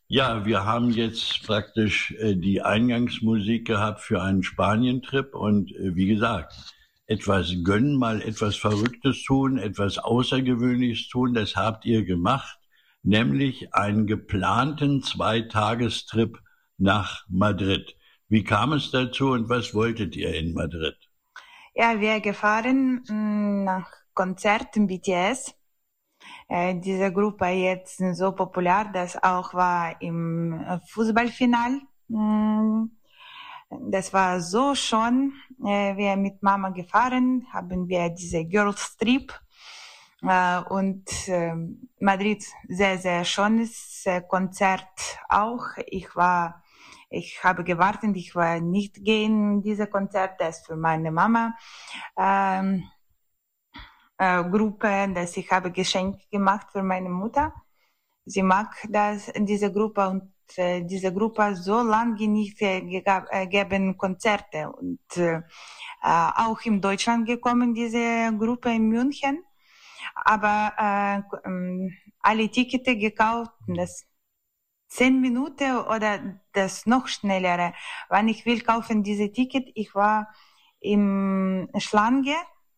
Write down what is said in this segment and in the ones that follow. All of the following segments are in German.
Ja, wir haben jetzt praktisch die Eingangsmusik gehabt für einen Spanien-Trip und wie gesagt, etwas gönnen, mal etwas Verrücktes tun, etwas Außergewöhnliches tun, das habt ihr gemacht, nämlich einen geplanten Zweitagestrip nach Madrid. Wie kam es dazu und was wolltet ihr in Madrid? Ja, wir gefahren nach Konzert in BTS. Diese Gruppe jetzt so populär, dass auch war im Fußballfinal. Das war so schon. Wir mit Mama gefahren, haben wir diese Girls Trip und Madrid sehr, sehr schönes Konzert auch. Ich habe gewartet, ich war nicht gehen diese Konzert, das für meine Mama. Gruppe, das ich habe Geschenk gemacht für meine Mutter. Sie mag diese Gruppe und diese Gruppe so lange nicht geben Konzerte und auch in Deutschland gekommen, diese Gruppe in München. Aber alle Tickets gekauft, das 10 Minuten oder das noch schnellere. Wenn ich will kaufen diese Ticket, ich war im Schlange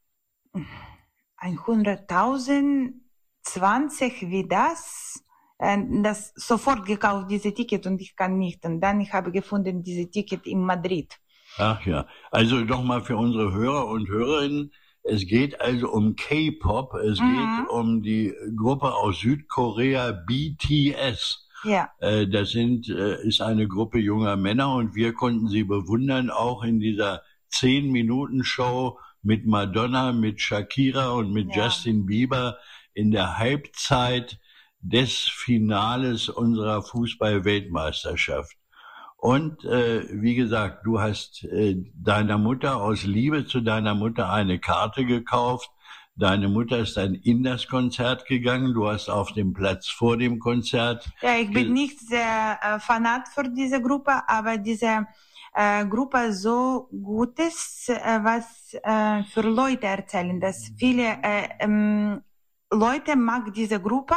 100.000, 20 wie das sofort gekauft, diese Ticket und ich kann nicht. Und dann ich habe gefunden, diese Ticket in Madrid. Ach ja, also nochmal für unsere Hörer und Hörerinnen, es geht also um K-Pop, es geht um die Gruppe aus Südkorea BTS. Ja. Das ist eine Gruppe junger Männer und wir konnten sie bewundern, auch in dieser 10-Minuten-Show mit Madonna, mit Shakira und mit Justin Bieber in der Halbzeit des Finales unserer Fußball-Weltmeisterschaft. Und wie gesagt, du hast deiner Mutter aus Liebe zu deiner Mutter eine Karte gekauft. Deine Mutter ist dann in das Konzert gegangen. Du hast auf dem Platz vor dem Konzert. Ja, ich bin nicht sehr Fanat für diese Gruppe, aber diese Gruppe so Gutes, was für Leute erzählen, dass viele Leute mag diese Gruppe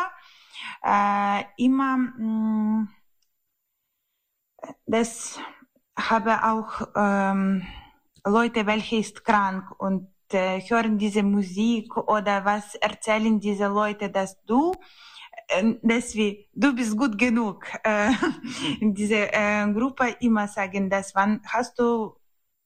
immer. Das habe auch Leute, welche ist krank und hören diese Musik oder was erzählen diese Leute, dass du bist gut genug. Diese Gruppe immer sagen, dass wann hast du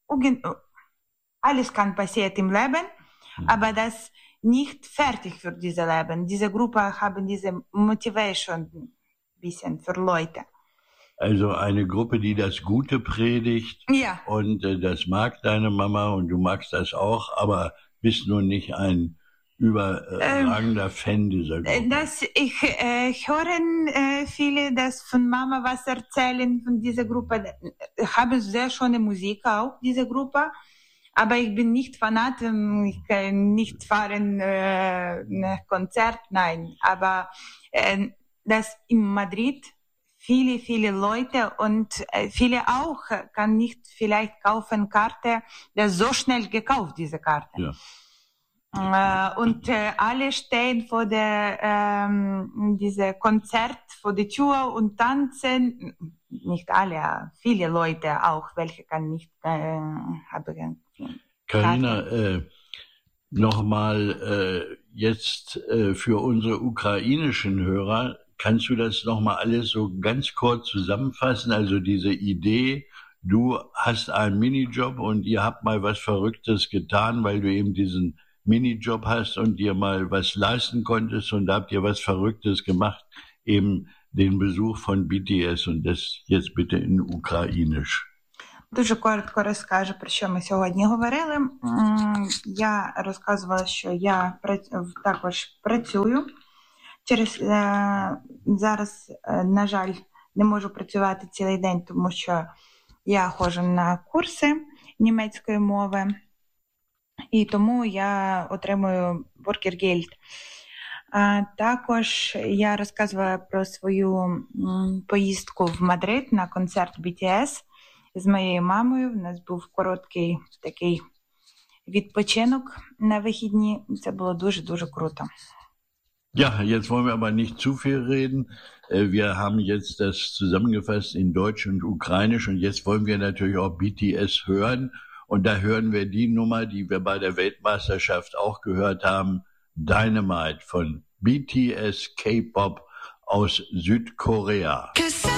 alles kann passieren im Leben, aber das nicht fertig für dieses Leben. Diese Gruppe haben diese Motivation ein bisschen für Leute. Also eine Gruppe, die das Gute predigt. Ja. Und das mag deine Mama und du magst das auch, aber bist nun nicht ein überragender Fan dieser Gruppe. Ich höre viele, dass von Mama was erzählen von dieser Gruppe. Ich habe sehr schöne Musik auch, diese Gruppe. Aber ich bin nicht Fanat, ich kann nicht fahren nach Konzert, nein. Aber das in Madrid viele Leute und viele auch kann nicht vielleicht kaufen Karte, das so schnell gekauft, diese Karte. Ja. Und alle stehen vor diese Konzert vor der Tür und tanzen. Nicht alle, viele Leute auch, welche kann nicht haben. Carina, nochmal jetzt für unsere ukrainischen Hörer, kannst du das nochmal alles so ganz kurz zusammenfassen? Also diese Idee, du hast einen Minijob und ihr habt mal was Verrücktes getan, weil du eben diesen Minijob hast und dir mal was leisten konntest und da habt ihr was Verrücktes gemacht, eben den Besuch von BTS und das jetzt bitte in Ukrainisch. Дуже коротко розкажу, про що ми сьогодні говорили. Я розказувала, що я також працюю. Зараз, на жаль, не можу працювати цілий день, тому що я ходжу на курси німецької мови. І тому я отримую Bürgergeld. Також я розказувала про свою поїздку в Мадрид на концерт BTS з моєю мамою. У нас був короткий такий відпочинок на вихідні. Це було дуже-дуже круто. Ja, jetzt wollen wir aber nicht zu viel reden. Wir haben jetzt das zusammengefasst in Deutsch und Ukrainisch und jetzt wollen wir natürlich auch BTS hören. Und da hören wir die Nummer, die wir bei der Weltmeisterschaft auch gehört haben, Dynamite von BTS K-Pop aus Südkorea.